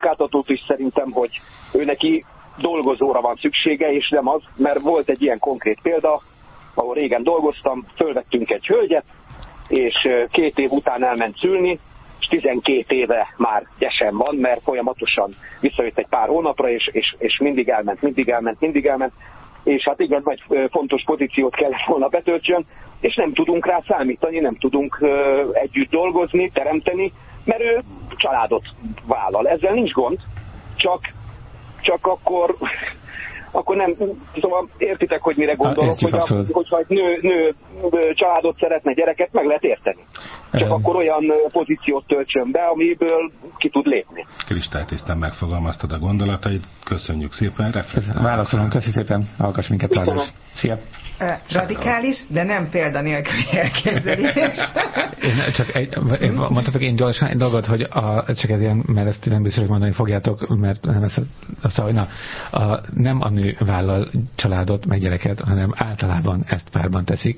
munkáltatót is szerintem, hogy ő neki dolgozóra van szüksége, és nem az, mert volt egy ilyen konkrét példa, ahol régen dolgoztam, fölvettünk egy hölgyet, és 2 év után elment szülni, és 12 éve már gyesen van, mert folyamatosan visszajött egy pár hónapra, és mindig elment, és hát igen, nagy fontos pozíciót kellett volna betöltsön, és nem tudunk rá számítani, nem tudunk együtt dolgozni, teremteni, mert ő családot vállal. Ezzel nincs gond, csak akkor nem, szóval értitek, hogy mire gondolok, hogyha egy nő családot szeretne, gyereket, meg lehet érteni. Csak akkor olyan pozíciót töltsön be, amiből ki tud lépni. Kristálytisztán megfogalmaztad a gondolataid, köszönjük szépen. Válaszolom, köszi szépen, hallgass minket tovább. Szia! Radikális, de nem példanélküli elképzelés. Mondhatok én gyorsan egy dolgot, hogy csak ez ilyen, mert ezt nem biztos, hogy mondani fogjátok, mert nem ez szóval, nem a nő vállal családot, meg gyereket, hanem általában ezt párban teszik.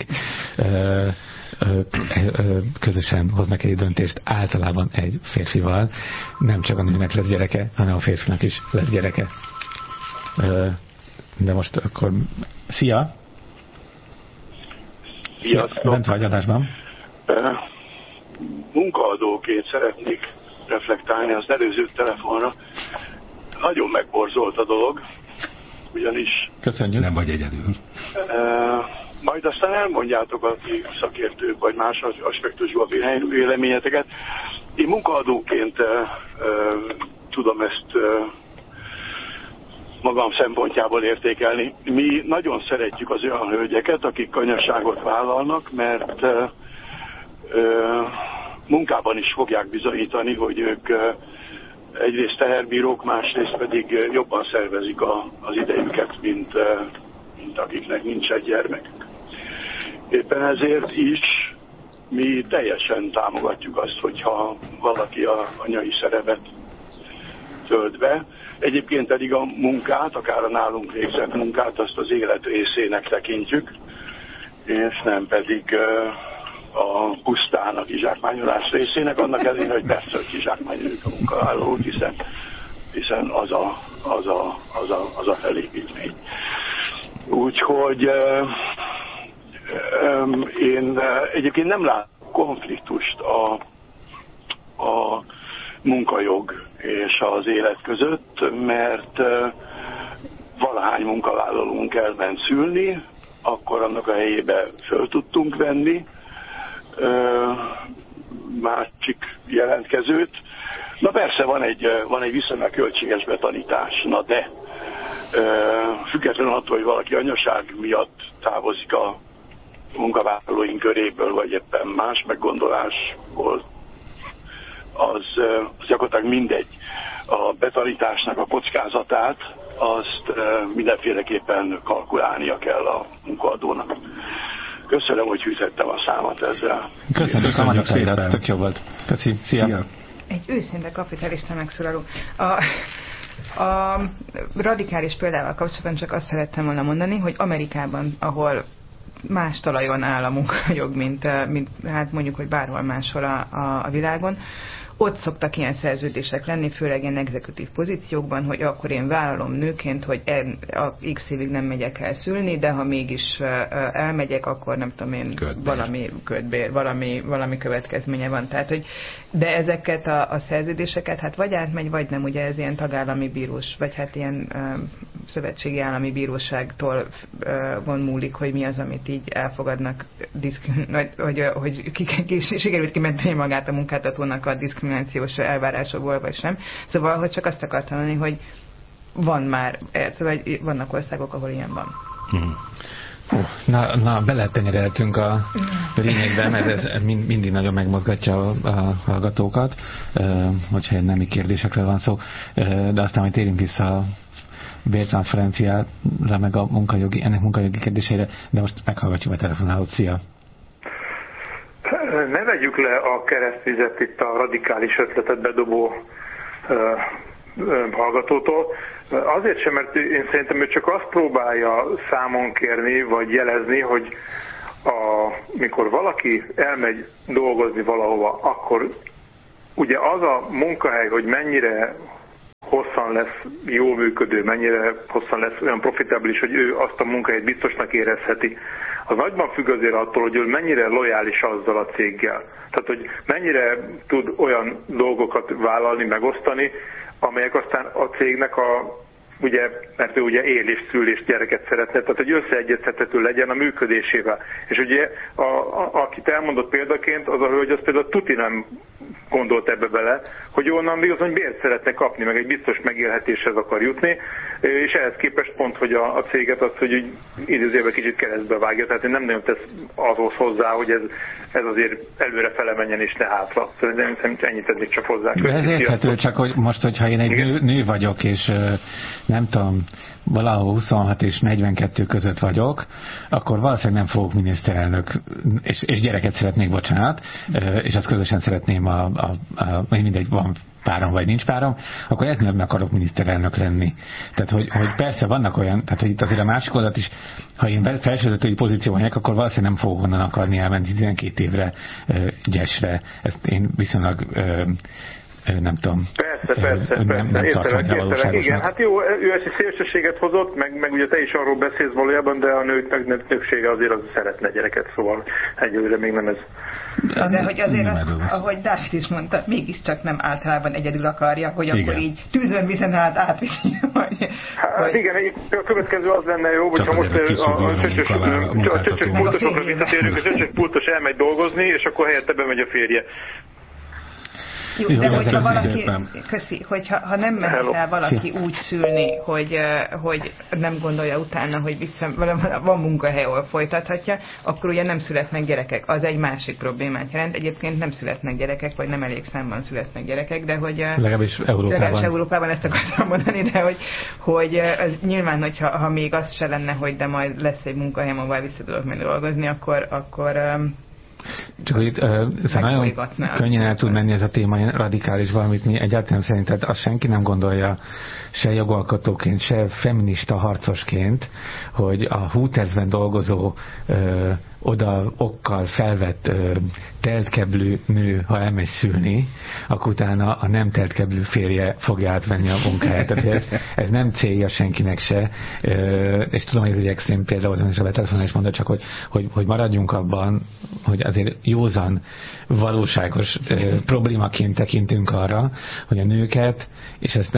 Közösen hoznak egy döntést általában egy férfival. Nem csak a nőnek lesz gyereke, hanem a férfinak is lesz gyereke. De most akkor szia! Bent vagy adásban. Munkaadóként szeretnék reflektálni az előző telefonra. Nagyon megborzolt a dolog, ugyanis... Köszönjük. Nem vagy egyedül. Majd aztán elmondjátok a szakértők, vagy más aspektusban véleményeteket. Én munkaadóként tudom ezt magam szempontjából értékelni. Mi nagyon szeretjük az olyan hölgyeket, akik anyaságot vállalnak, mert munkában is fogják bizonyítani, hogy ők egyrészt teherbírók, másrészt pedig jobban szervezik az idejüket, mint akiknek nincs egy gyermekük. Éppen ezért is mi teljesen támogatjuk azt, hogyha valaki a anyai szerepet tölt be. Egyébként pedig a munkát, akár a nálunk végzett munkát, azt az élet részének tekintjük, és nem pedig a pusztán a kizsákmányolás részének, annak ellenére, hogy persze, hogy kizsákmányoljuk a munkavállalót, hiszen az a felépítmény. Úgyhogy én egyébként nem látom konfliktust a munkajog és az élet között, mert valahány munkavállalónk elment szülni, akkor annak a helyébe föl tudtunk venni másik jelentkezőt. Na persze van egy viszonylag költséges betanítás, na de függetlenül attól, hogy valaki anyaság miatt távozik a munkavállalóink köréből, vagy éppen más meggondolásból, az gyakorlatilag mindegy. A betanításnak a kockázatát azt mindenféleképpen kalkulálnia kell a munkaadónak. Köszönöm, hogy hűtettem a számat ezzel. Köszönjük szépen, tök jó volt. Köszönjük, szia! Egy őszinte kapitalista megszólaló. A radikális példával kapcsolatban csak azt szerettem volna mondani, hogy Amerikában, ahol más talajon áll a munkajog, mint hát mondjuk, hogy bárhol máshol a világon, ott szoktak ilyen szerződések lenni, főleg ilyen exekutív pozíciókban, hogy akkor én vállalom nőként, hogy a x évig nem megyek el szülni, de ha mégis elmegyek, akkor nem tudom én, valami kötbér, valami következménye van. Tehát, hogy, de ezeket a szerződéseket hát vagy átmegy, vagy nem, ugye ez ilyen tagállami bírós, vagy hát ilyen szövetségi állami bíróságtól múlik, hogy mi az, amit így elfogadnak, hogy sikerült kimenteni magát a munkáltatónak a diszkriminációs elvárásokból, vagy sem. Szóval, hogy csak azt akartam mondani, hogy van már, szóval vannak országok, ahol ilyen van. Na, beletenyereltünk a lényegben, mert ez mindig nagyon megmozgatja a hallgatókat, hogyha nemi kérdésekről van szó, de aztán majd térjünk vissza a bértranszferenciára, meg ennek munkajogi kérdésére, de most meghallgatjuk a telefonálót. Szia! Ne vegyük le a keresztvizet itt a radikális ötletet bedobó hallgatótól. Azért sem, mert én szerintem ő csak azt próbálja számon kérni, vagy jelezni, hogy mikor valaki elmegy dolgozni valahova, akkor ugye az a munkahely, hogy mennyire hosszan lesz jól működő, mennyire hosszan lesz olyan profitábilis, hogy ő azt a munkahelyet biztosnak érezheti. Az nagyban függ azért attól, hogy ő mennyire lojális azzal a céggel. Tehát, hogy mennyire tud olyan dolgokat vállalni, megosztani, amelyek aztán a cégnek ugye, mert ő ugye él és szül és gyereket szeretne, tehát hogy összeegyeztethető legyen a működésével. És ugye, akit elmondott példaként, az a hölgy, az például tuti nem gondolt ebbe bele, hogy onnan bizony bért szeretne kapni, meg egy biztos megélhetéshez akar jutni, és ehhez képest pont, hogy a céget azt, hogy idézőjelben kicsit keresztbe vágja, tehát nem nagyon tesz ahhoz hozzá, hogy ez azért előre fele menjen és ne hátra. Szerintem ennyit tennék csak hozzá. Ez érthető, csak hogy most, hogyha én egy nő vagyok, és nem tudom, valahol 26 és 42 között vagyok, akkor valószínűleg nem fogok miniszterelnök, és gyereket szeretnék, bocsánat, és azt közösen szeretném, mindegy, van párom vagy nincs párom, akkor ezt nem akarok miniszterelnök lenni. Tehát, hogy persze vannak olyan, tehát, hogy itt azért a másik oldalt is, ha én felsővezetői pozícióban vagyok, akkor valószínűleg nem fogok onnan akarni elmenni 12 évre gyesre. Ezt én viszonylag nem tudom. Persze. Nem értelek, igen. Hát jó, ő ezt a szélsőséget hozott, meg ugye te is arról beszélsz valójában, de a nőknek többsége azért az szeretne gyereket, szóval egyelőre még nem ez. De hogy azért, ahogy Dávid is mondta, mégiscsak nem általában egyedül akarja, hogy igen. Akkor így tűzön vizen átviszi. Hát igen, a következő az lenne jó, hogyha most a csöcsök pultosokra visszatérünk, a csöcsök pultos elmegy dolgozni, és akkor helyette bemegy a férje. Jó, de hogyha valaki, hogyha nem mehet el valaki úgy szülni, hogy nem gondolja utána, hogy van munkahely, ahol folytathatja, akkor ugye nem születnek gyerekek. Az egy másik problémát jelent. Egyébként nem születnek gyerekek, vagy nem elég számban születnek gyerekek, de hogy legalábbis Európában ezt akartam mondani, de hogy az nyilván, hogyha még az se lenne, hogy de majd lesz egy munkahelyem, ahol vissza tudok menni dolgozni, akkor csak hogy itt nagyon könnyen el tud menni ez a téma, radikális valamit mi egyáltalán szerinted azt senki nem gondolja, se jogalkotóként, se feminista harcosként, hogy a Hootersben dolgozó oda okkal felvett teltkeblű nő, ha elmegy szülni, akkor utána a nem teltkeblű férje fogja átvenni a munkáját. Tehát ez nem célja senkinek se, és tudom, hogy ez egy extrém példa, azon is a betelefonon is mondta, csak hogy maradjunk abban, hogy azért józan, valóságos problémaként tekintünk arra, hogy a nőket, és ez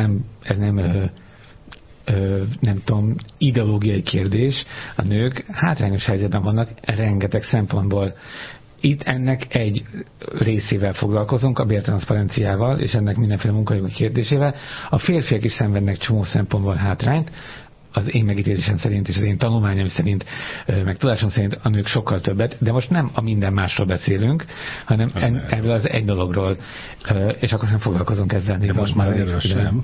nem tudom, ideológiai kérdés, a nők hátrányos helyzetben vannak rengeteg szempontból. Itt ennek egy részével foglalkozunk, a bértranszparenciával, és ennek mindenféle munkajogi kérdésével. A férfiak is szenvednek csomó szempontból hátrányt, az én megítélésem szerint és az én tanulmányom szerint, meg tudásom szerint a nők sokkal többet, de most nem a minden másról beszélünk, hanem ebből az egy dologról, és akkor nem foglalkozunk ezzel. De most már erről sem.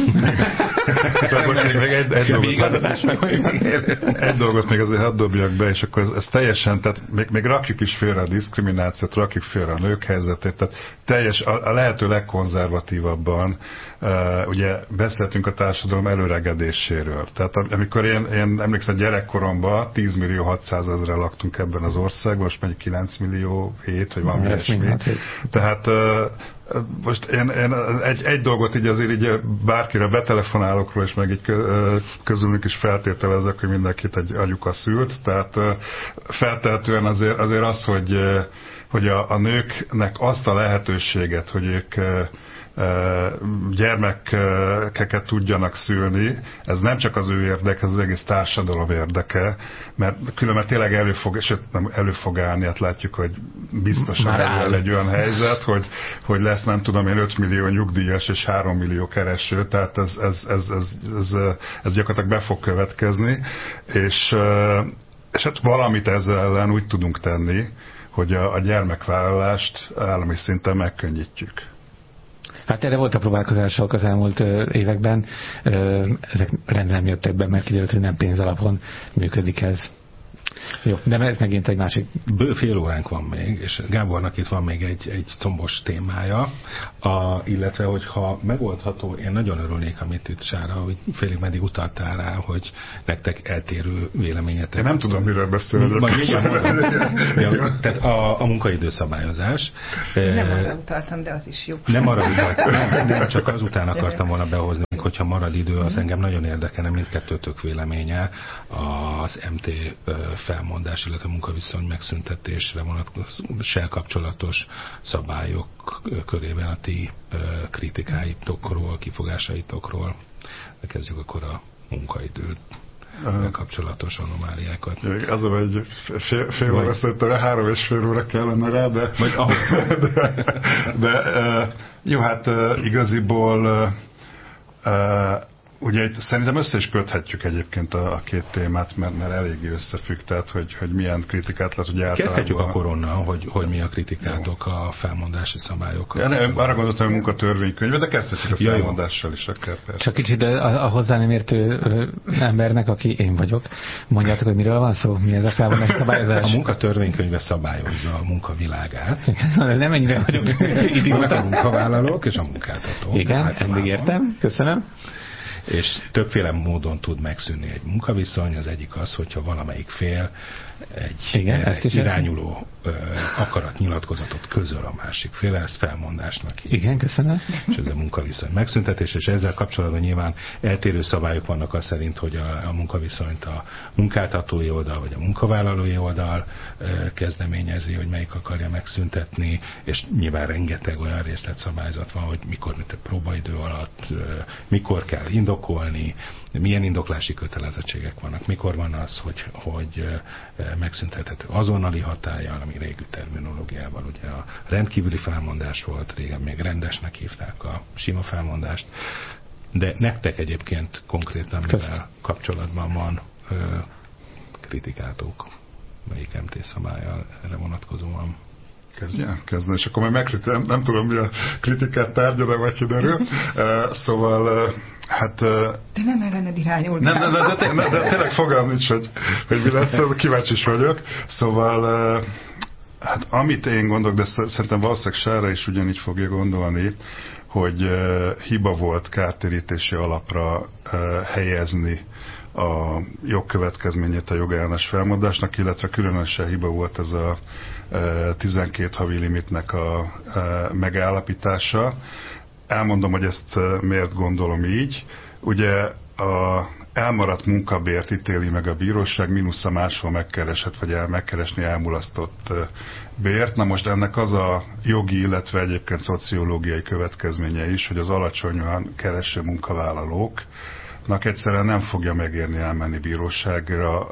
Egy dolgot még azért hadd dobjak be, és akkor ez teljesen, tehát még rakjuk is félre a diszkriminációt, rakjuk félre a nők helyzetét, tehát teljes, a lehető legkonzervatívabban ugye beszéltünk a társadalom előregedéséről. Tehát amikor én emlékszem, gyerekkoromban 10.600.000-re laktunk ebben az országban, most mondjuk 9.700.000, vagy valami ilyesmi. Tehát most én egy dolgot így azért így bárkire betelefonálok róla, és meg így közülünk is feltételezek, hogy mindenkit egy anyuka szült. Tehát feltehetően azért az, hogy a nőknek azt a lehetőséget, hogy ők gyermekeket tudjanak szülni, ez nem csak az ő érdeke, ez az egész társadalom érdeke, mert különben tényleg elő fog állni, hát látjuk, hogy biztosan elő egy olyan helyzet, hogy lesz nem tudom én 5 millió nyugdíjas és 3 millió kereső, tehát ez gyakorlatilag be fog következni, és hát valamit ezzel ellen úgy tudunk tenni, hogy a gyermekvállalást állami szinten megkönnyítjük. Hát erre volt a próbálkozások az elmúlt években, ezek rendre nem jöttek be, mert kiderült, hogy nem pénzalapon működik ez. Jó, de ez megint egy másik. Fél óránk van még, és Gábornak itt van még egy combos témája, illetve, hogyha megoldható, én nagyon örülnék, amit itt Sára, hogy félig meddig utaltál rá, hogy nektek eltérő véleményetek. Én nem tudom, miről beszélni. Tehát a munkaidőszabályozás. Nem arra utaltam, de az is jó. Nem arra utaltam, nem, csak azután akartam volna behozni még hogyha marad idő, az engem nagyon érdekelne mindkettőtök véleménye az MT felmondás, illetve munkaviszony megszüntetésre vonatkozó kapcsolatos szabályok körében a ti kritikáitokról, kifogásaitokról. Kezdjük akkor a munkaidőt kapcsolatos anomáliákat. Az egy fél óra, szerintem 3,5 óra kellene rá, de jó, hát igaziból ugye szerintem össze is köthetjük egyébként a két témát, mert eléggé összefügg, tehát hogy milyen kritikát lehet, hogy általában... Kezdhetjük akkor onnan, hogy mi a kritikátok a felmondási szabályokkal. Arra gondoltam, hogy munkatörvénykönyve, de kezdhetjük a felmondással is akár, persze. Csak kicsit a hozzá nem értő embernek, aki én vagyok, mondjátok, hogy miről van szó? Mi ez a felmondási szabályozás? A munkatörvénykönyve szabályozza a munkavilágát. Nem ennyire vagyok idióta. A munkavállalók és a munkáltatók. Igen, eddig értem. Köszönöm. És többféle módon tud megszűnni egy munkaviszony. Az egyik az, hogyha valamelyik fél egy irányuló akaratnyilatkozatot közöl a másik fél, ezt felmondásnak hívják. Igen, köszönöm. És ez a munkaviszony megszüntetés, és ezzel kapcsolatban nyilván eltérő szabályok vannak az szerint, hogy a munkaviszonyt a munkáltatói oldal vagy a munkavállalói oldal kezdeményezi, hogy melyik akarja megszüntetni, és nyilván rengeteg olyan részletszabályzat van, hogy mikor, mint a próbaidő alatt, mikor kell indokolni, milyen indoklási kötelezettségek vannak, mikor van az, hogy megszüntethető azonnali hatállyal, ami régi terminológiával ugye a rendkívüli felmondás volt, régen még rendesnek hívták a sima felmondást, de nektek egyébként konkrétan mivel kapcsolatban van kritikátok, melyik MT szabállyal erre vonatkozóan? Kezdjen, és akkor majd nem tudom, mi a kritikát tárgya, de majd kiderül. Szóval, hát... De nem ellened irányul. De tényleg fogalm nincs, hogy mi lesz, kíváncsi is vagyok. Szóval, hát amit én gondolok, de szerintem valószínűleg Sára is ugyanígy fogja gondolni, hogy hiba volt kártérítési alapra helyezni a jogkövetkezményét a jogellenes felmondásnak, illetve különösen hiba volt ez a 12 havi limitnek a megállapítása. Elmondom, hogy ezt miért gondolom így. Ugye a elmaradt munkabért ítéli meg a bíróság, mínusz a máshol megkeresett, vagy megkeresni elmulasztott bért. Na most ennek az a jogi, illetve egyébként szociológiai következménye is, hogy az alacsonyan kereső munkavállalóknak egyszerűen nem fogja megérni elmenni bíróságra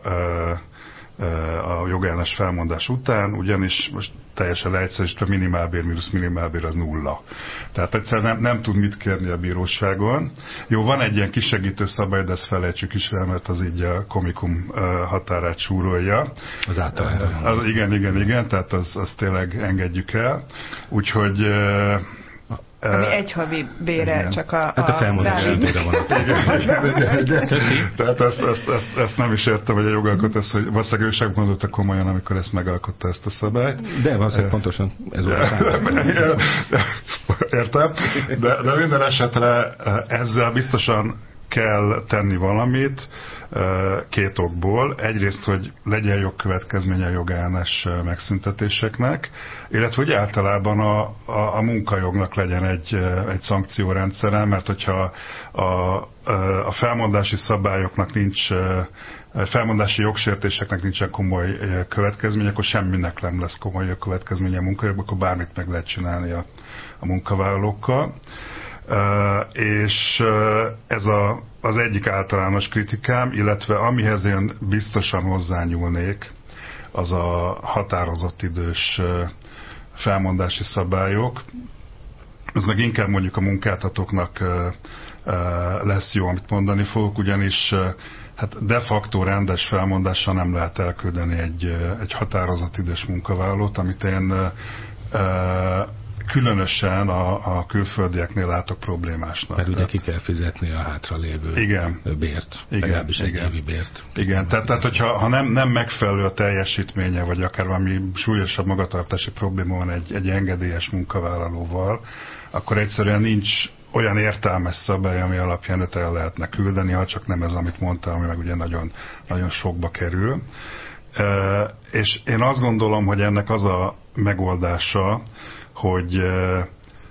a jogellenes felmondás után, ugyanis most teljesen leegyszerűsítve minimálbér mínusz minimálbér az 0. Tehát egyszerűen nem tud mit kérni a bíróságon. Jó, van egy ilyen kisegítő szabály, de ezt felejtsük is el, mert az így a komikum határát súrolja. Az általában. Igen, tehát az tényleg engedjük el. Úgyhogy ami egy havi bére, igen. Csak a felmondás időre van. Igen. Tehát ezt nem is értem, hogy a jogalkotás, hogy valószínűleg ő sem gondolta komolyan, amikor ezt megalkotta ezt a szabályt. De valószínűleg pontosan ez volt. Értem. De minden esetre ezzel biztosan kell tenni valamit két okból. Egyrészt, hogy legyen jogkövetkezménye a jogellenes megszüntetéseknek, illetve hogy általában a munkajognak legyen egy szankciórendszere, mert hogyha a felmondási szabályoknak nincs, felmondási jogsértéseknek nincsen komoly következménye, akkor semminek nem lesz komoly következménye a munkajogban, akkor bármit meg lehet csinálni a munkavállalókkal. És ez az egyik általános kritikám, illetve amihez én biztosan hozzányúlnék, az a határozott idős felmondási szabályok. Ez meg inkább mondjuk a munkáltatóknak lesz jó, amit mondani fogok, ugyanis hát de facto rendes felmondással nem lehet elküldeni egy határozott idős munkavállalót, amit én különösen a külföldieknél látok problémásnak. Mert ugye ki kell fizetni a hátralévő bért, legalábbis egy évi bért. Igen, tehát hogyha nem megfelelő a teljesítménye, vagy akár valami súlyosabb magatartási probléma van egy engedélyes munkavállalóval, akkor egyszerűen nincs olyan értelmes szabály, ami alapján őt el lehetne küldeni, ha csak nem ez, amit mondtam, ami meg ugye nagyon, nagyon sokba kerül. És én azt gondolom, hogy ennek az a megoldása, hogy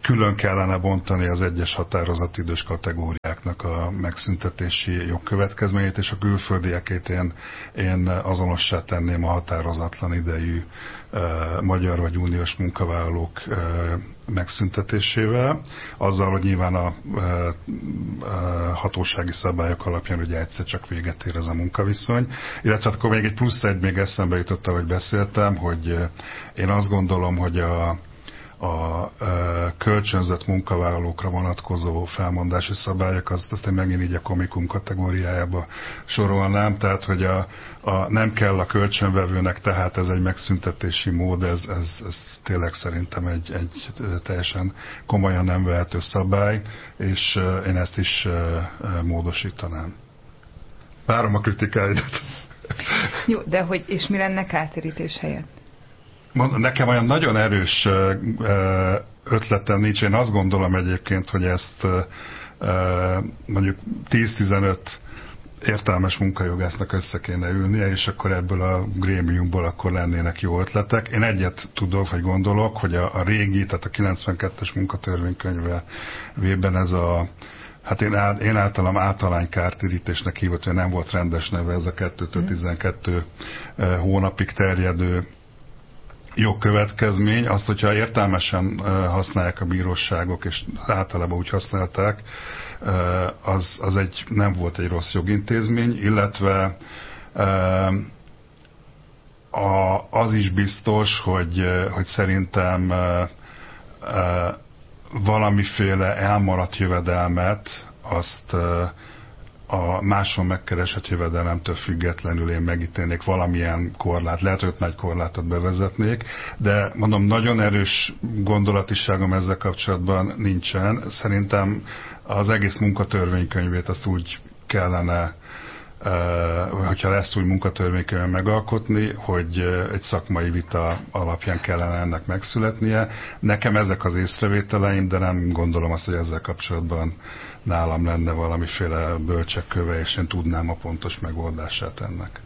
külön kellene bontani az egyes határozatidős kategóriáknak a megszüntetési jogkövetkezményét, és a külföldiekét én azonossá tenném a határozatlan idejű magyar vagy uniós munkavállalók megszüntetésével, azzal, hogy nyilván a hatósági szabályok alapján ugye egyszer csak véget ér ez a munkaviszony. Illetve akkor még egy plusz egy még eszembe jutott, ahogy beszéltem, hogy én azt gondolom, hogy a kölcsönzött munkavállalókra vonatkozó felmondási szabályok, azt én megint így a komikum kategóriájába sorolnám, tehát hogy nem kell a kölcsönvevőnek, tehát ez egy megszüntetési mód, ez tényleg szerintem egy teljesen komolyan nem vehető szabály, és én ezt is módosítanám. Várom a kritikáidat. Jó, de hogy, és mi lenne kártérítés helyett? Nekem olyan nagyon erős ötletem nincs. Én azt gondolom egyébként, hogy ezt mondjuk 10-15 értelmes munkajogásznak össze kéne ülnie, és akkor ebből a grémiumból akkor lennének jó ötletek. Én egyet tudok, vagy gondolok, hogy a régi, tehát a 92-es munkatörvénykönyvében ez a én általam általány kártérítésnek hívott, hogy nem volt rendes neve, ez a 2-12 hónapig terjedő jogkövetkezmény, azt, hogyha értelmesen használják a bíróságok, és általában úgy használták, az nem volt egy rossz jogintézmény, illetve az is biztos, hogy szerintem valamiféle elmaradt jövedelmet azt a máson megkeresett jövedelemtől függetlenül én megítélnék valamilyen korlát, lehet, hogy nagy korlátot bevezetnék, de mondom, nagyon erős gondolatiságom ezzel kapcsolatban nincsen. Szerintem az egész munkatörvénykönyvét azt úgy kellene, hogyha lesz új munkatörvénykönyv megalkotni, hogy egy szakmai vita alapján kellene ennek megszületnie. Nekem ezek az észrevételeim, de nem gondolom azt, hogy ezzel kapcsolatban nálam lenne valamiféle bölcsekköve, és én tudnám a pontos megoldását ennek.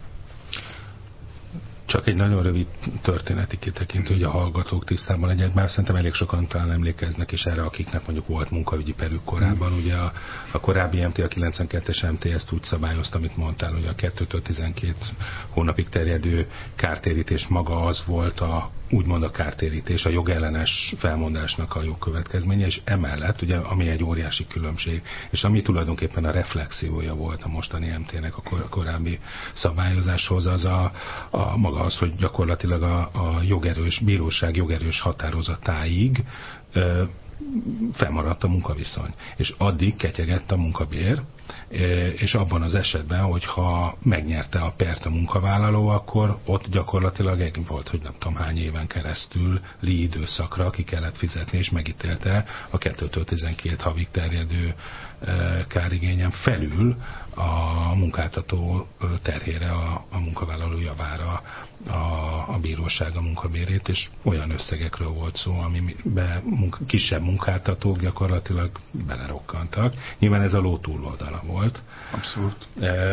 Csak egy nagyon rövid történeti kitekintő, hogy a hallgatók tisztában legyenek, már szerintem elég sokan talán emlékeznek is erre, akiknek mondjuk volt munkaügyi perük korábban. Ugye a korábbi MT, a 92-es MT ezt úgy szabályozta, amit mondtál, hogy a 2-12 hónapig terjedő kártérítés maga az volt úgymond a kártérítés, a jogellenes felmondásnak a jogkövetkezménye, és emellett, ugye, ami egy óriási különbség, és ami tulajdonképpen a reflexiója volt a mostani MT-nek a korábbi szabályozáshoz, az maga az, hogy gyakorlatilag a bíróság jogerős határozatáig felmaradt a munkaviszony. És addig ketyegett a munkabér, és abban az esetben, hogyha megnyerte a pert a munkavállaló, akkor ott gyakorlatilag egy volt, hogy nem tudom hány éven keresztül időszakra ki kellett fizetni, és megítélte a 2-12 havig terjedő kárigényen felül a munkáltató terhére, a munkavállaló javára a bíróság a munkabérét, és olyan összegekről volt szó, amiben kisebb munkáltatók gyakorlatilag belerokkantak. Nyilván ez a ló túloldala volt. Abszolút.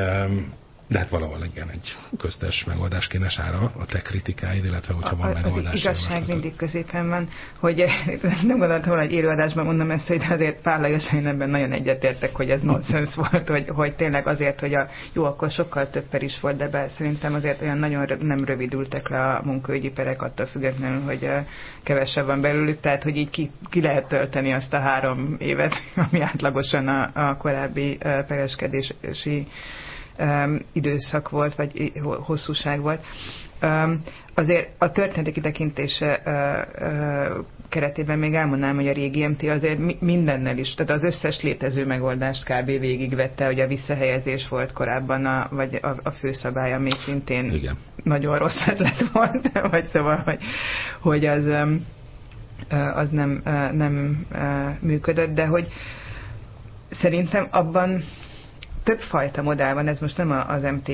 De hát valahol igen, egy köztes megoldás kéne, Sára, a te kritikáid, illetve hogyha van megoldás. Az igazság mindig középen van, hogy nem gondoltam volna, hogy élőadásban mondom ezt, hogy azért Pál Lajos, én ebben nagyon egyetértek, hogy ez nonsens volt, hogy tényleg azért, hogy jó, akkor sokkal több per is volt, de szerintem azért olyan nagyon nem rövidültek le a munkaügyi perek, attól függetlenül, hogy kevesebb van belőlük, tehát hogy így ki lehet tölteni azt a 3 évet, ami átlagosan a korábbi pereskedési időszak volt, vagy hosszúság volt. Azért a történeti kitekintése keretében még elmondanám, hogy a régi MT azért mindennel is, tehát az összes létező megoldást kb. Végigvette, hogy a visszahelyezés volt korábban, vagy a főszabály, ami szintén igen, nagyon rossz ötlet volt, vagy szóval, hogy az nem működött, de hogy szerintem abban többfajta modell van, ez most nem az MT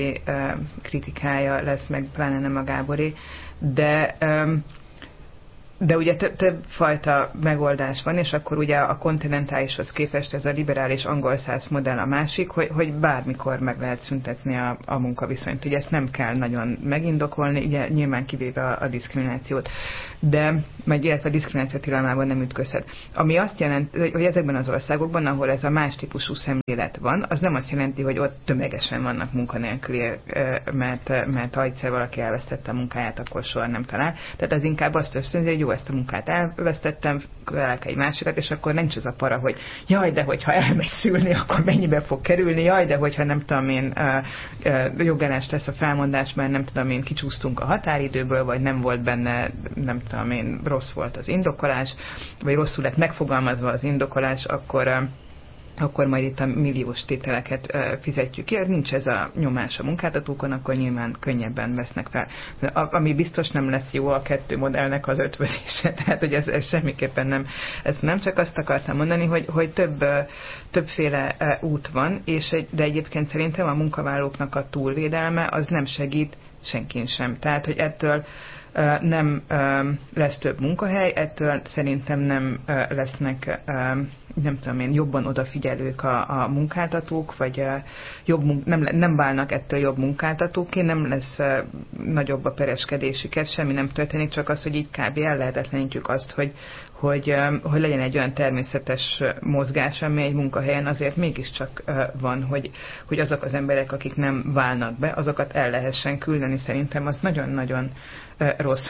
De ugye több fajta megoldás van, és akkor ugye a kontinentálishoz képest ez a liberális angol száz modell a másik, hogy bármikor meg lehet szüntetni a munkaviszonyt. Ugye ezt nem kell nagyon megindokolni, ugye nyilván kivéve a diszkriminációt, illetve a diszkrimináció tilalmában nem ütközhet. Ami azt jelenti, hogy ezekben az országokban, ahol ez a más típusú szemlélet van, az nem azt jelenti, hogy ott tömegesen vannak munkanélküliek, mert ha egyszer valaki elvesztette a munkáját, akkor soha nem talál. Tehát az inkább azt ösztönzi, hogy jó, ezt a munkát elvesztettem, találok egy másikat, és akkor nincs az a para, hogy jaj, de hogyha elmegy szülni, akkor mennyibe fog kerülni, jaj, de hogyha nem tudom én jogállást lesz a felmondás, mert nem tudom én kicsúsztunk a határidőből, vagy nem volt benne, nem tudom én, rossz volt az indokolás, vagy rosszul lett megfogalmazva az indokolás, akkor majd itt a milliós tételeket fizetjük ki, nincs ez a nyomás a munkáltatókon, akkor nyilván könnyebben vesznek fel. Ami biztos nem lesz jó a kettő modellnek az ötvözése, tehát hogy ez semmiképpen nem. Ezt nem csak azt akartam mondani, hogy többféle út van, de egyébként szerintem a munkavállalóknak a túlvédelme az nem segít senkin sem. Tehát, hogy ettől nem lesz több munkahely, ettől szerintem nem lesznek, nem tudom én, jobban odafigyelők a munkáltatók, vagy nem válnak ettől jobb munkáltatóké, nem lesz nagyobb a pereskedési kezd, semmi nem történik, csak az, hogy így kb. Ellehetetlenítjük azt, hogy legyen egy olyan természetes mozgás, ami egy munkahelyen azért mégiscsak van, hogy azok az emberek, akik nem válnak be, azokat el lehessen küldeni. Szerintem az nagyon-nagyon rossz,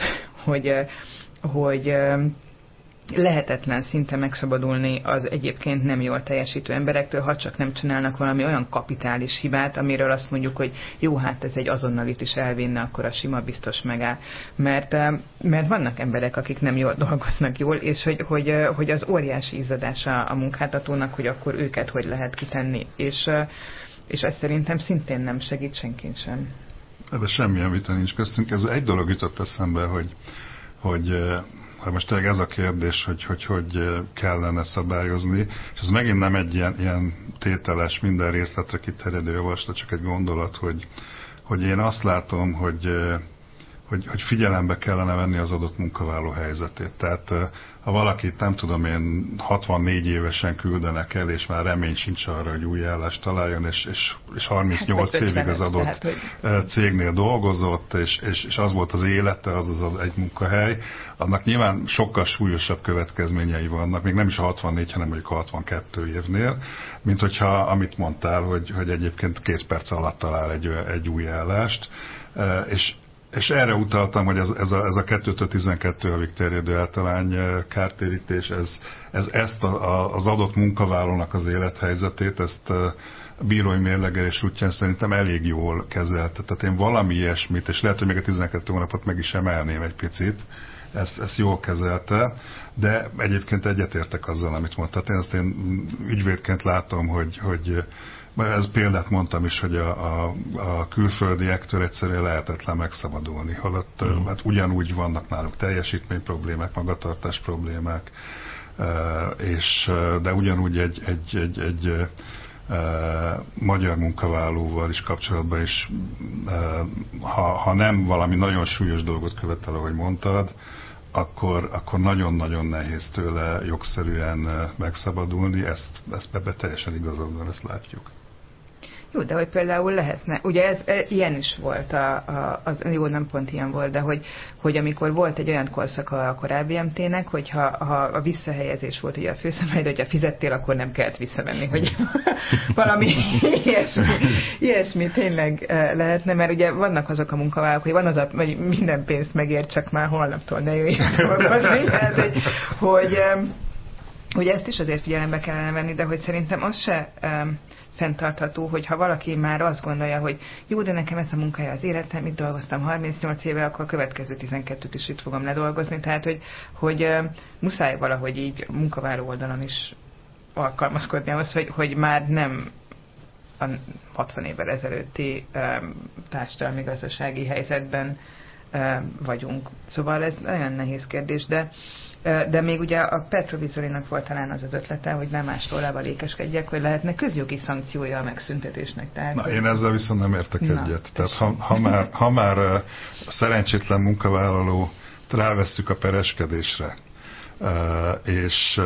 hogy lehetetlen szinte megszabadulni az egyébként nem jól teljesítő emberektől, ha csak nem csinálnak valami olyan kapitális hibát, amiről azt mondjuk, hogy jó, hát ez egy azonnalit is elvinne, akkor a sima biztos megáll. Mert vannak emberek, akik nem jól dolgoznak jól, és hogy az óriási izzadása a munkáltatónak, hogy akkor őket hogy lehet kitenni. És ez szerintem szintén nem segít senkin sem. Ebben semmilyen vita nincs köztünk. Ez egy dolog jutott eszembe, hogy most tényleg ez a kérdés, hogy kellene szabályozni, és ez megint nem egy ilyen tételes, minden részletre kiterjedő javaslat, csak egy gondolat, hogy én azt látom, hogy figyelembe kellene venni az adott munkavállaló helyzetét. Tehát ha valakit, nem tudom én, 64 évesen küldenek el, és már remény sincs arra, hogy új állást találjon, és 38 évig az adott cégnél dolgozott, és az volt az élete, az egy munkahely, annak nyilván sokkal súlyosabb következményei vannak, még nem is a 64, hanem mondjuk a 62 évnél, mint hogyha, amit mondtál, hogy egyébként 2 perc alatt talál egy új állást, és erre utaltam, hogy ez a 2-től 12 havig terjedő általány kártérítés, ezt az adott munkavállalónak az élethelyzetét, ezt bírói mérlegelés útján szerintem elég jól kezelte. Tehát én valami ilyesmit, és lehet, hogy még a 12 hónapot meg is emelném egy picit, ezt jól kezelte, de egyébként egyetértek azzal, amit mondtad. Én ügyvédként látom, hogy ez példát mondtam is, hogy a külföldiektől egyszerűen lehetetlen megszabadulni. Holott hát ugyanúgy vannak náluk teljesítmény problémák, magatartás problémák, de ugyanúgy egy magyar munkavállalóval is kapcsolatban is, ha nem valami nagyon súlyos dolgot követel, ahogy mondtad, akkor nagyon-nagyon nehéz tőle jogszerűen megszabadulni, ezt teljesen igazad van, ezt látjuk. Jó, de hogy például lehetne, ugye ez ilyen is volt, jó, nem pont ilyen volt, de hogy amikor volt egy olyan korszaka a korábbi MT-nek, hogyha a visszahelyezés volt ugye a főszabály, hogyha fizettél, akkor nem kellett visszavenni, hogy valami ilyesmi tényleg lehetne, mert ugye vannak azok a munkavállalók, hogy van az hogy minden pénzt megér, csak már holnaptól ne jöjjön dolgozni, hogy ezt is azért figyelembe kellene venni, de hogy szerintem az se fenntartható, hogy ha valaki már azt gondolja, hogy jó, de nekem ez a munkája az életem, itt dolgoztam 38 éve, akkor a következő 12-t is itt fogom ledolgozni. Tehát, hogy muszáj valahogy így munkavállaló oldalon is alkalmazkodni ahhoz, hogy már nem a 60 évvel ezelőtti társadalmi-gazdasági helyzetben vagyunk. Szóval ez nagyon nehéz kérdés, de még ugye a Petrovizorinak volt talán az ötlete, hogy nem más tollával ékeskedjek, hogy lehetne közjogi szankciója a megszüntetésnek. Tehát, én ezzel viszont nem értek egyet. Tehát ha már szerencsétlen munkavállaló rávesszük a pereskedésre, és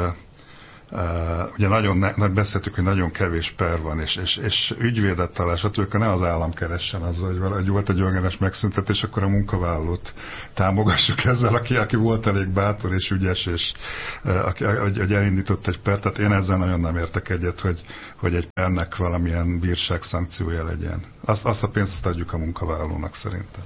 ugye nagyon beszéltük, hogy nagyon kevés per van, és ügyvédet talál, stb. Ne az állam keressen azzal, hogy volt egy öngenes megszüntetés, akkor a munkavállalót támogassuk ezzel, aki volt elég bátor és ügyes, és hogy elindított egy pert. Tehát én ezzel nagyon nem értek egyet, hogy egy pernek valamilyen bírságszankciója legyen. Azt a pénzt adjuk a munkavállalónak szerintem.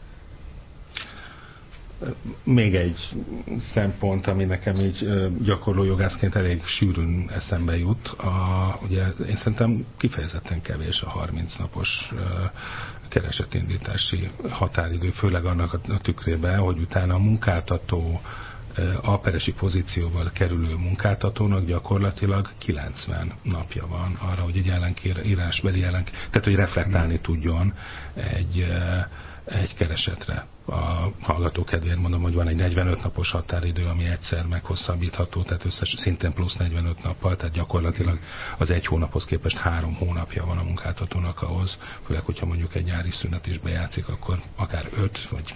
Még egy szempont, ami nekem így gyakorló jogászként elég sűrűn eszembe jut. Ugye én szerintem kifejezetten kevés a 30 napos keresetindítási határidő, főleg annak a tükrében, hogy utána a munkáltató alperesi pozícióval kerülő munkáltatónak gyakorlatilag 90 napja van arra, hogy egy tehát hogy reflektálni tudjon egy keresetre. A hallgató kedvéért mondom, hogy van egy 45 napos határidő, ami egyszer meghosszabbítható, tehát összes szintén plusz 45 nappal, tehát gyakorlatilag az egy hónaphoz képest 3 hónapja van a munkáltatónak ahhoz, főleg, hogyha mondjuk egy nyári szünet is bejátszik, akkor akár 5 vagy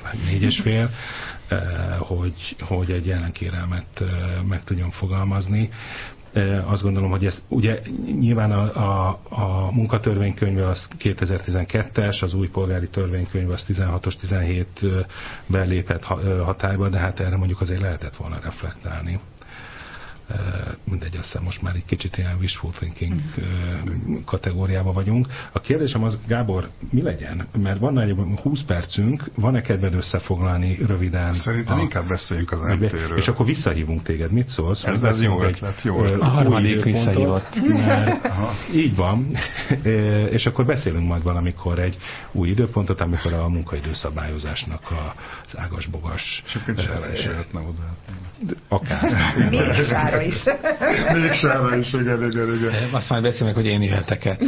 4,5, hogy egy jelenkérelmet meg tudjon fogalmazni. Azt gondolom, hogy ez ugye nyilván a munkatörvénykönyve az 2012-es, az új polgári törvénykönyve az 16-os, 17-ben lépett hatályba, de hát erre mondjuk azért lehetett volna reflektálni. Mindegy, azt hiszem most már egy kicsit ilyen wishful thinking kategóriában vagyunk. A kérdésem az, Gábor, mi legyen? Mert van egy 20 percünk, van-e kedved összefoglalni röviden? Szerintem inkább beszéljünk az MT-ről. És akkor visszahívunk téged. Mit szólsz? Ez jó ötlet, jó ötlet. A harmadik visszahívott. Így van. És akkor beszélünk majd valamikor egy új időpontot, amikor a munkaidőszabályozásnak az ágas-bogas... És akkor Sára is jöhetne oda. Akár. Még Sára is. Még Sára is, igen. Azt majd beszélünk, hogy én jöhetek-e.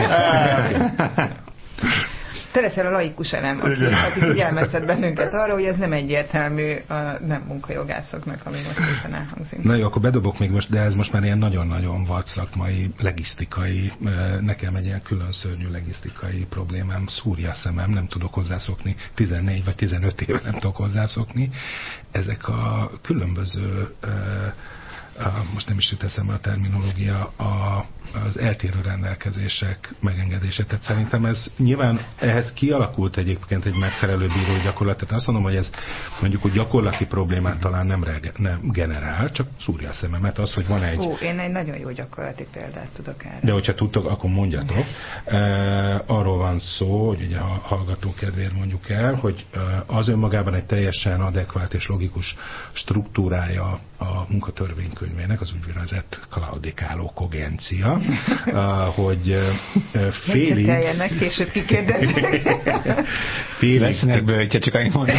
Te leszel a laikus elem, aki figyelmeztet bennünket arra, hogy ez nem egyértelmű a nem munkajogászoknak, ami most éppen elhangzik. Na jó, akkor bedobok még most, de ez most már ilyen nagyon-nagyon vad szakmai, legisztikai, nekem egy ilyen külön szörnyű legisztikai problémám, szúrja a szemem, nem tudok hozzászokni, 14 vagy 15 éve nem tudok hozzászokni. Ezek a különböző most nem is jut eszembe a terminológia, az eltérő rendelkezések megengedése. Tehát szerintem ez nyilván ehhez kialakult egyébként egy megfelelő bírói gyakorlat. Tehát azt mondom, hogy ez mondjuk úgy gyakorlati problémát talán nem generál, csak szúrja a szememet az, hogy van egy... Én egy nagyon jó gyakorlati példát tudok erre. De hogyha tudtok, akkor mondjatok. Arról van szó, hogy ugye a hallgató kedvéért mondjuk el, hogy az önmagában egy teljesen adekvát és logikus struktúrája a munkatörvénykönyvének, az úgynevezett klaudikáló kogencia, hogy félig... Megköteljenek, később kikérdezik. Lesznek bőjtje, csak annyit mondom.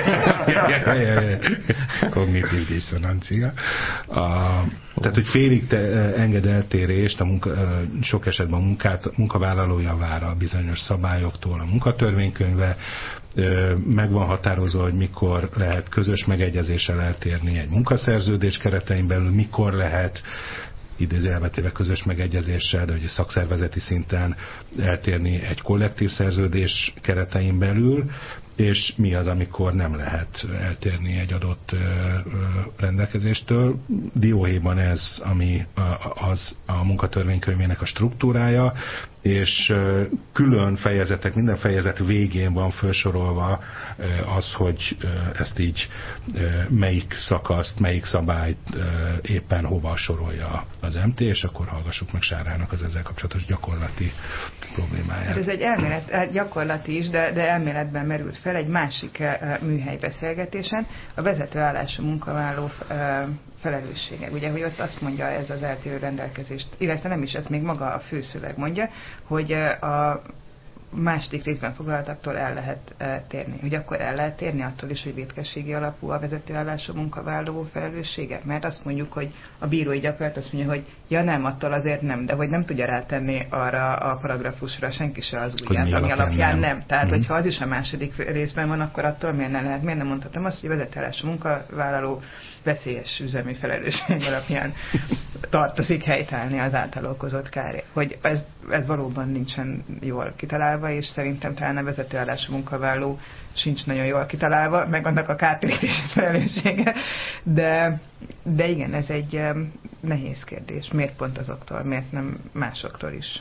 Kognitív diszonancia. Tehát, hogy félig enged eltérést sok esetben a munkavállalója vár a bizonyos szabályoktól a munkatörvénykönyve, meg van határozva, hogy mikor lehet közös megegyezéssel eltérni egy munkaszerződés keretein belül, mikor lehet idézőjelbetéve közös megegyezéssel, de ugye szakszervezeti szinten eltérni egy kollektív szerződés keretein belül, és mi az, amikor nem lehet eltérni egy adott rendelkezéstől. Dióhéjban ez, ami a munkatörvénykönyvének a struktúrája, és külön fejezetek, minden fejezet végén van felsorolva az, hogy ezt így melyik szakaszt, melyik szabályt éppen hova sorolja az MT, és akkor hallgassuk meg Sárának az ezzel kapcsolatos gyakorlati problémáját. Hát ez egy gyakorlati is, de elméletben merült fel egy másik műhelybeszélgetésen, a vezetőállású munkavállaló felelőssége. Ugye, hogy ott azt mondja ez az eltérő rendelkezést, illetve nem is, ez még maga a főszöveg mondja, hogy a második részben foglaltaktól el lehet térni. Hogy akkor el lehet térni attól is, hogy vétkességi alapú a vezetőállású munkavállaló felelőssége? Mert azt mondjuk, hogy a bírói gyakorlat azt mondja, hogy ja nem, attól azért nem, de hogy nem tudja rátenni arra a paragrafusra senki se az ujját, ami alapján nem. Tehát, hogyha az is a második részben van, akkor attól miért nem lehet? Miért nem mondhatom azt, hogy a vezetőállású munkavállaló veszélyes üzemi felelősség alapján tartozik helytállni az által okozott kárért. Hogy ez valóban nincsen jól kitalálva, kitalálva, és szerintem talán a vezetőállású munkavállaló sincs nagyon jól kitalálva, meg annak a kártérítési felelőssége, de igen, ez egy nehéz kérdés. Miért pont azoktól, miért nem másoktól is?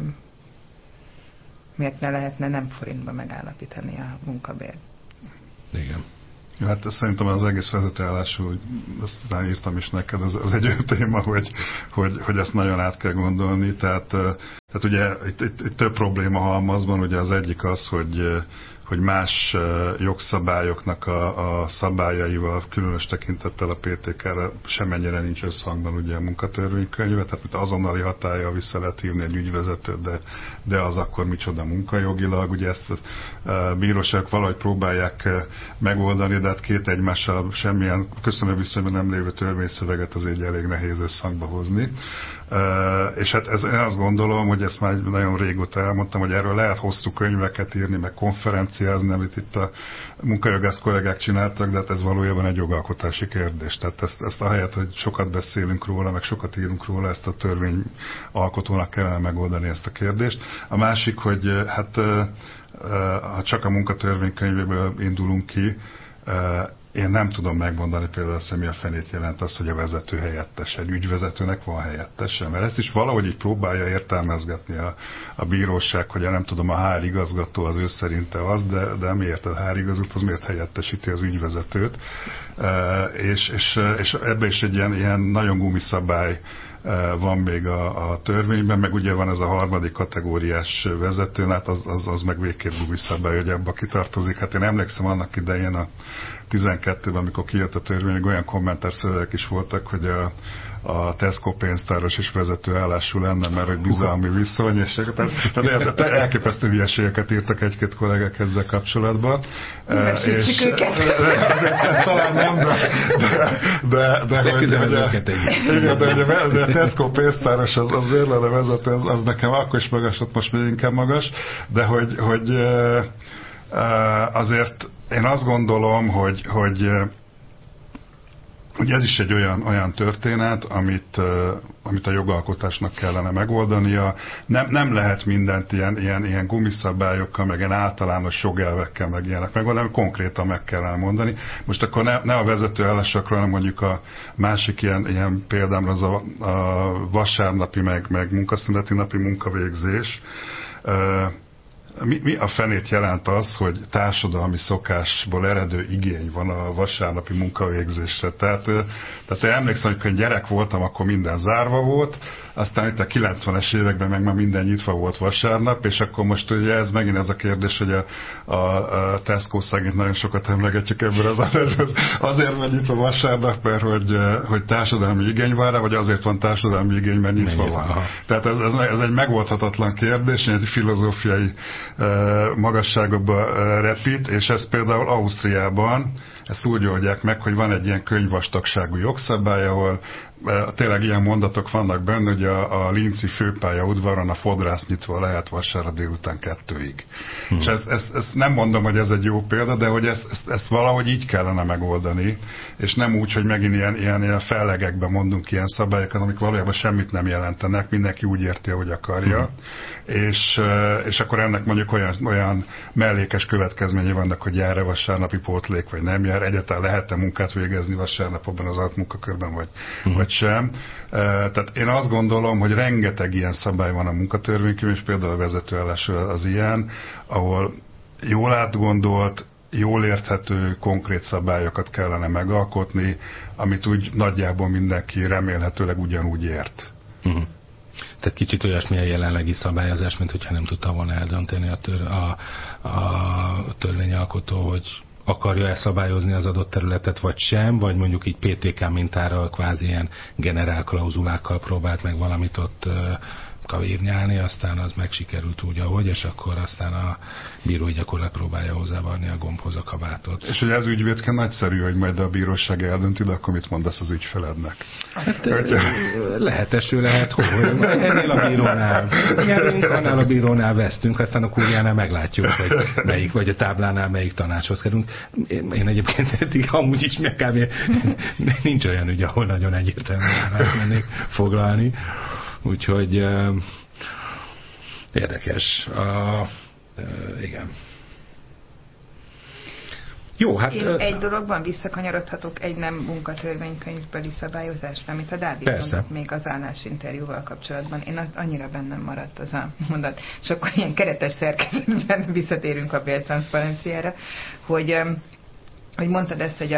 Miért ne lehetne nem forintba megállapítani a munkabért? Igen. Ja, hát szerintem az egész vezetőállású, azt írtam is neked, az egy olyan téma, hogy ezt nagyon át kell gondolni. Tehát ugye itt több probléma halmazban, ugye az egyik az, hogy más jogszabályoknak a szabályaival, különös tekintettel a PTK-ra semennyire nincs összhangban ugye a munkatörvénykönyve, tehát mint azonnali hatállyal vissza lehet hívni egy ügyvezetőt, de az akkor micsoda munkajogilag, ugye ezt a bíróságok valahogy próbálják megoldani, de hát két egymással semmilyen köszönő viszonyban nem lévő törvényszöveget azért elég nehéz összhangba hozni. És hát én azt gondolom, hogy ezt már nagyon régóta elmondtam, hogy erről lehet hosszú könyveket írni, meg konferenciázni, amit itt a munkajogász kollégák csináltak, de hát ez valójában egy jogalkotási kérdés. Tehát ezt ahelyett, hogy sokat beszélünk róla, meg sokat írunk róla, ezt a törvényalkotónak kellene megoldani ezt a kérdést. A másik, hogy hát ha csak a munkatörvénykönyvéből indulunk ki, én nem tudom megmondani például azt, hogy mi a fenét jelent az, hogy a vezető helyettes. Egy ügyvezetőnek van helyettese, mert ezt is valahogy így próbálja értelmezgetni a bíróság, hogy nem tudom, a HR igazgató az ő szerinte az, de miért a HR igazgató, az miért helyettesíti az ügyvezetőt. És ebben is egy ilyen nagyon gumiszabály van még a törvényben, meg ugye van ez a harmadik kategóriás vezető, hát az meg végképp gumiszabály, hogy abba kitartozik. Hát én emlékszem annak idején a 12-ben, amikor kijött a törvény, olyan kommentárszövegek is voltak, hogy a Tesco pénztáros is vezetőállású lenne, mert egy bizalmi viszony, és tehát elképesztő hülyeségeket írtak egy-két kollégák ezzel kapcsolatban. És őket. Talán nem, de hogy a Tesco pénztáros az miért lenne vezető, az nekem akkor is magas, ott most még inkább magas, de hogy azért én azt gondolom, hogy ez is egy olyan történet, amit a jogalkotásnak kellene megoldania. Nem lehet mindent ilyen gumiszabályokkal, meg ilyen általános jogelvekkel, meg ilyenek megoldani, konkrétan meg kellene mondani. Most akkor ne a vezetőállásokról, hanem mondjuk a másik ilyen példámra az a vasárnapi, meg munkaszüneti napi munkavégzés. Mi a fenét jelent az, hogy társadalmi szokásból eredő igény van a vasárnapi munkavégzésre? Tehát én emlékszem, hogy gyerek voltam, akkor minden zárva volt, aztán itt a 90-es években meg már minden nyitva volt vasárnap, és akkor most ugye ez megint ez a kérdés, hogy a Tesco szagint nagyon sokat emlegetjük ebből az adásban. Azért van nyitva vasárnap, mert hogy társadalmi igény van rá, vagy azért van társadalmi igény, mert nyitva van. Tehát ez egy megoldhatatlan kérdés, egy filozófiai magasságokba repít, és ez például Ausztriában ezt úgy oldják meg, hogy van egy ilyen könyvvastagságú jogszabály, ahol tényleg ilyen mondatok vannak benne, hogy a Linci főpályaudvaron a fodrász nyitva lehet vasárnap délután 2-ig. És ezt nem mondom, hogy ez egy jó példa, de hogy ezt valahogy így kellene megoldani, és nem úgy, hogy megint ilyen fellegekben mondunk ilyen szabályokat, amik valójában semmit nem jelentenek, mindenki úgy érti, ahogy akarja, és akkor ennek mondjuk olyan mellékes következménye vannak, hogy jár-e vasárnapi pótlék, vagy nem jár, egyáltalán lehet-e munkát végezni vasárnap abban az alapmunkakörben, vagy sem. Tehát én azt gondolom, hogy rengeteg ilyen szabály van a munkatörvénykönyvben, és például a vezetőállás az ilyen, ahol jól átgondolt, jól érthető, konkrét szabályokat kellene megalkotni, amit úgy nagyjából mindenki remélhetőleg ugyanúgy ért. Tehát kicsit olyasmi a jelenlegi szabályozás, mint hogyha nem tudta volna eldönteni a törvényalkotó, hogy akarja-e szabályozni az adott területet, vagy sem, vagy mondjuk így PTK mintára kvázi ilyen generálklauzulákkal próbált meg valamit ott kavírnyálni, aztán az meg sikerült úgy, ahogy, és akkor aztán a bíró gyakorlatilag próbálja hozzávarni a gombhoz a kabátot. És hogy ez ügyvédként nagyszerű, hogy majd a bíróság eldönti, de akkor mit mondasz az ügyfelednek? Hát, lehet eső, lehet hol. Ennél a bírónál nyerünk, annál a bírónál vesztünk, aztán a kurjánál meglátjuk, hogy melyik, vagy a táblánál melyik tanácshoz kerülünk. Én egyébként eddig amúgy is kb. Nincs olyan ügy, ahol nagyon egyértelműen mennék foglalni. Úgyhogy érdekes. Igen. Jó, hát... Én egy dologban visszakanyarodhatok egy nem munkatörvénykönyvbeli szabályozásra, amit a Dávid mondott még az állásinterjúval kapcsolatban. Én annyira bennem maradt az a mondat. És akkor ilyen keretes szerkezetben visszatérünk a bértranszparenciára, hogy mondtad ezt, hogy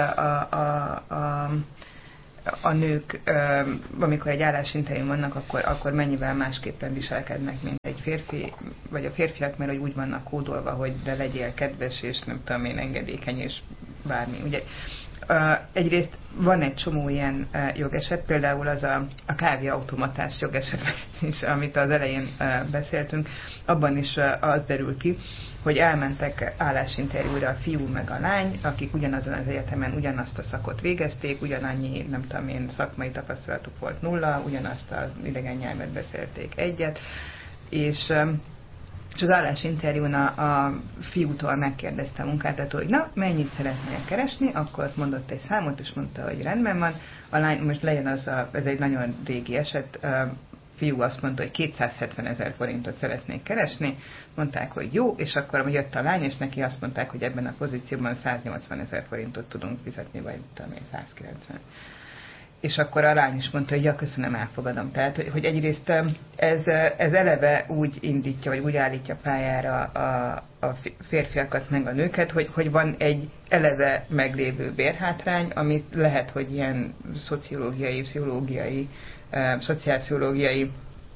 a nők, amikor egy állásinterjún vannak, akkor mennyivel másképpen viselkednek, mint egy férfi, vagy a férfiak, mert hogy úgy vannak kódolva, hogy de legyél kedves, és nem tudom én, engedékeny, és bármi. Ugye, egyrészt van egy csomó ilyen jogeset, például az a kávéautomatás jogeset is, amit az elején beszéltünk, abban is az derül ki, hogy elmentek állásinterjúra a fiú meg a lány, akik ugyanazon az egyetemen ugyanazt a szakot végezték, ugyanannyi, nem tudom én, szakmai tapasztalatuk volt 0, ugyanazt az idegen nyelvet beszélték egyet, és az állásinterjún a fiútól megkérdezte a munkáltató, hogy na, mennyit szeretnél keresni, akkor mondott egy számot, és mondta, hogy rendben van. A lány, most legyen ez egy nagyon régi eset, fiú azt mondta, hogy 270 000 forintot szeretnék keresni, mondták, hogy jó, és akkor jött a lány, és neki azt mondták, hogy ebben a pozícióban 180 000 forintot tudunk fizetni, vagy tudom én, 190. És akkor a lány is mondta, hogy ja, köszönöm, elfogadom. Tehát, hogy egyrészt ez eleve úgy indítja, vagy úgy állítja pályára a férfiakat meg a nőket, hogy van egy eleve meglévő bérhátrány, amit lehet, hogy ilyen szociológiai, pszichológiai, szociálpszichológiai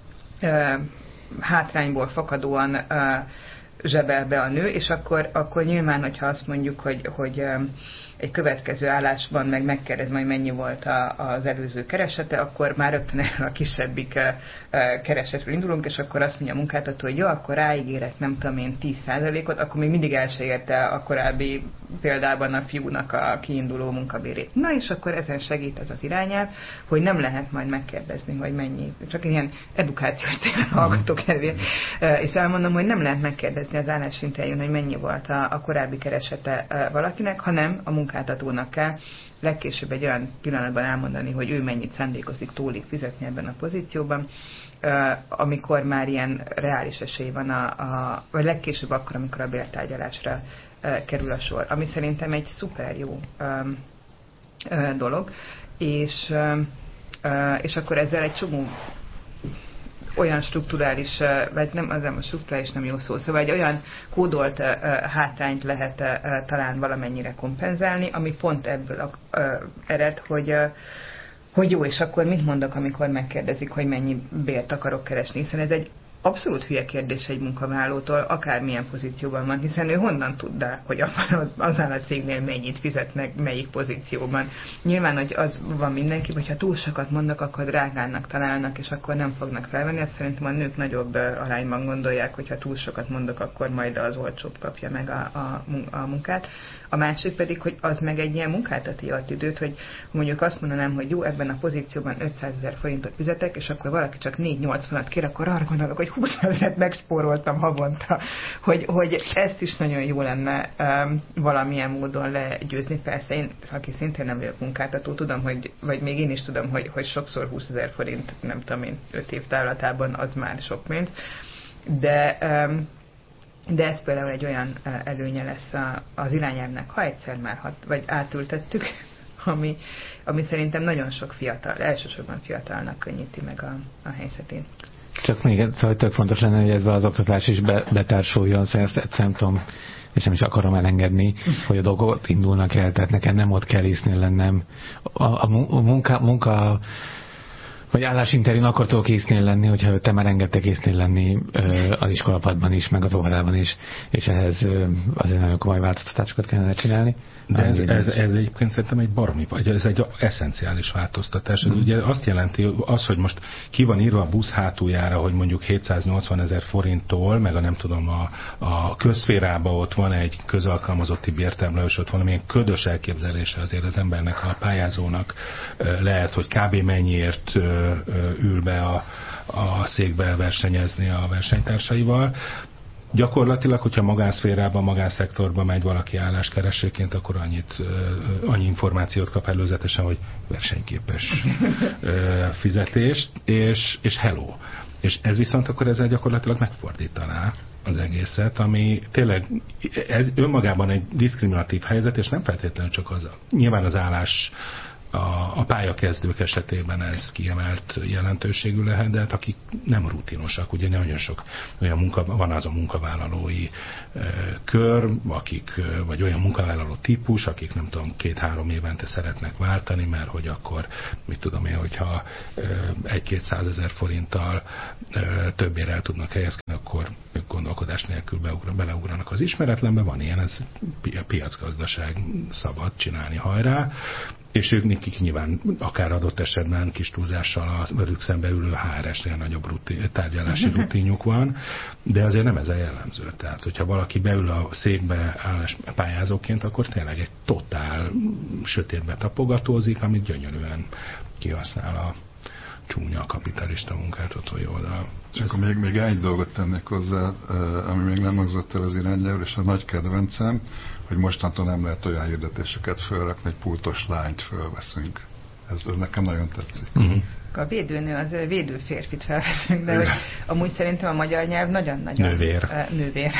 hátrányból fakadóan zsebel be a nő, és akkor nyilván, hogyha azt mondjuk, hogy egy következő állásban megkérdez majd mennyi volt az előző keresete, akkor már rögtön erről a kisebbik keresetről indulunk, és akkor azt mondja a munkáltató, hogy jó, akkor ráígérek, nem tudom én, 10%-ot, akkor még mindig el se érte a korábbi példában a fiúnak a kiinduló munkabérét. Na és akkor ezen segít az az irányelv, hogy nem lehet majd megkérdezni, hogy mennyi. Csak ilyen edukációs téren hallgatok elvé. És elmondom, hogy nem lehet megkérdezni az állásinterjún, hogy mennyi volt a korábbi keresete valakinek, hanem a munkáltatónak kell legkésőbb egy olyan pillanatban elmondani, hogy ő mennyit szándékozik tólig fizetni ebben a pozícióban, amikor már ilyen reális esély van, vagy legkésőbb akkor, amikor a bértárgyalásra kerül a sor. Ami szerintem egy szuper jó dolog, és akkor ezzel egy csomó olyan strukturális, vagy nem, az nem a strukturális nem jó szó, szóval egy olyan kódolt hátrányt lehet talán valamennyire kompenzálni, ami pont ebből ered, hogy jó, és akkor mit mondok, amikor megkérdezik, hogy mennyi bért akarok keresni, hiszen ez egy abszolút hülye kérdés egy munkavállalótól, akármilyen pozícióban van, hiszen ő honnan tudná, hogy azán a cégnél mennyit fizetnek, melyik pozícióban. Nyilván, hogy az van mindenki, hogyha túl sokat mondnak, akkor drágának találnak, és akkor nem fognak felvenni. Ezt szerintem a nők nagyobb arányban gondolják, hogyha túl sokat mondok, akkor majd az olcsóbb kapja meg a munkát. A másik pedig, hogy az meg egy ilyen munkáltatói attitűd, hogy mondjuk azt mondanám, hogy jó, ebben a pozícióban 500 000 forintot fizetek, és akkor valaki csak 480-at kér, akkor arra gondolok, hogy 20 000-et megspóroltam havonta, hogy ezt is nagyon jó lenne valamilyen módon legyőzni. Persze én, aki szintén nem vagyok munkáltató, tudom, vagy még én is tudom, hogy sokszor 20 000 forint, nem tudom én, 5 év távlatában az már sok pénz, de ez például egy olyan előnye lesz az irányelvnek, ha egyszer már vagy átültettük, ami szerintem nagyon sok fiatal, elsősorban fiatalnak könnyíti meg a helyzetét. Csak még szóval tök fontos lenne, hogy ez az oktatás is betársuljon, szóval ezt nem tudom, és nem is akarom elengedni, hogy a dolgok indulnak el, tehát nekem nem ott kell észnél lennem. A munka vagy állásinterjún akkor tudok észnél lenni, hogyha te már engedtek észnél lenni az iskolapadban is, meg az óvodában is, és ehhez azért nagyon komoly változtatásokat kellene csinálni. De ez egyébként szerintem egy baromi, vagy ez egy eszenciális változtatás. Ez ugye azt jelenti, hogy most ki van írva a busz hátuljára, hogy mondjuk 780 000 forinttól, meg nem tudom, a közszférában ott van egy közalkalmazotti bértábla, és ott valamilyen ködös elképzelése azért az embernek, a pályázónak lehet, hogy kb. Mennyiért ül be a székbe versenyezni a versenytársaival. Gyakorlatilag, hogyha magánszférában, magánszektorban megy valaki álláskeresőként, akkor annyi információt kap előzetesen, hogy versenyképes fizetést, és hello. És ez viszont akkor ezzel gyakorlatilag megfordítaná az egészet, ami tényleg ez önmagában egy diszkriminatív helyzet, és nem feltétlenül csak az. Nyilván az állás a pályakezdők esetében ez kiemelt jelentőségű lehet, de hát akik nem rutinosak, ugye nagyon sok olyan van az a munkavállalói kör, vagy olyan munkavállaló típus, akik nem tudom, 2-3 évente szeretnek váltani, mert hogy akkor, mit tudom én, hogyha 1-200 ezer forinttal többére el tudnak helyezkedni, akkor ők gondolkodás nélkül beleugranak az ismeretlenbe, van ilyen, ez piacgazdaság, szabad csinálni, hajrá, és ők nekik nyilván akár adott esetben kis túlzással a velük szembe ülő HRS-nél nagyobb tárgyalási rutinjuk van, de azért nem ez a jellemző. Tehát, hogyha valaki beül a székbe pályázóként, akkor tényleg egy totál sötétbe tapogatózik, amit gyönyörűen kihasznál a csúnya kapitalista munkáltatói oldal. És akkor még egy dolgot tennék hozzá, ami még nem hangzott el az irányelvről, és a nagy kedvencem, hogy mostantól nem lehet olyan hirdetéseket fölrakni, hogy pultos lányt fölveszünk. Ez nekem nagyon tetszik. A védőnő az védő férfit felveszünk, de hogy amúgy szerintem a magyar nyelv nagyon-nagyon nővér.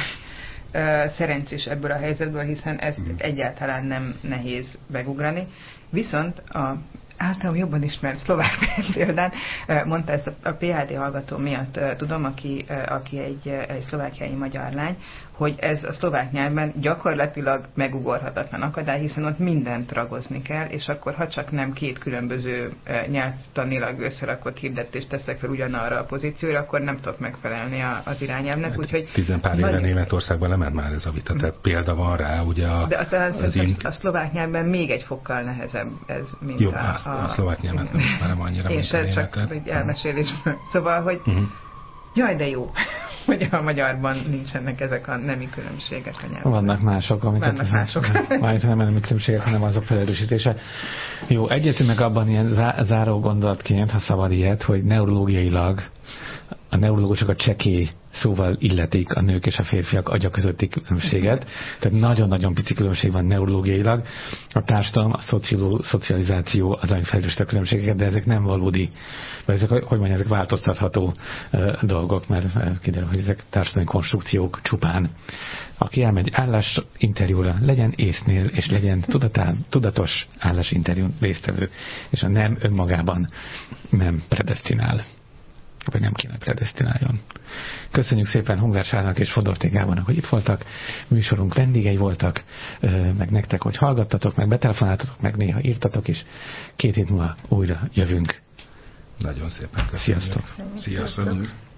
Szerencsés ebből a helyzetből, hiszen ezt egyáltalán nem nehéz megugrani. Viszont a általam jobban ismert szlovák példán, mondta ezt a PhD hallgató miatt tudom, aki egy szlovákiai magyar lány, hogy ez a szlovák nyelvben gyakorlatilag megugorhatatlan akadály, hiszen ott mindent ragozni kell, és akkor ha csak nem 2 különböző nyelvtanilag összerakott hirdetést teszek fel ugyanarra a pozícióra, akkor nem tudok megfelelni az irányelvnek. Úgyhogy 10 pár éve Németországban lement már ez a vita, tehát példa van rá, ugye de a szlovák nyelvben még egy fokkal nehezebb ez, mint jó, a szlovák nyelvet nem annyira, mint a németet. Csak egy elmesélésből. Szóval, hogy jaj, de jó, hogy a magyarban nincsenek ezek a nemi különbségek a nyelven. Vannak mások, amiket majd nem nemi különbségek, hanem azok felerősítése. Jó, egyezünk meg abban ilyen záró gondolatként, ha szabad ilyet, hogy neurológiailag a neurológusok a csekély szóval illetik a nők és a férfiak agya közötti különbséget. Tehát nagyon-nagyon pici különbség van neurológiailag. A társadalom, a szocializáció az, ami felelősít a különbségeket, de ezek nem valódi, vagy ezek, hogy mondjam, ezek változtatható dolgok, mert kiderül, hogy ezek társadalmi konstrukciók csupán. Aki elmegy állásinterjúra, legyen észnél, és legyen tudatos állásinterjún résztvevő, és a nem önmagában nem predesztinál. Vagy nem kéne predesztináljon. Köszönjük szépen Hungárs Sárának és Fodorté Gábornak, hogy itt voltak. Műsorunk vendégei voltak, meg nektek, hogy hallgattatok, meg betelefonáltatok, meg néha írtatok is. 2 hét múlva újra jövünk. Nagyon szépen köszönjük. Sziasztok! Sziasztok!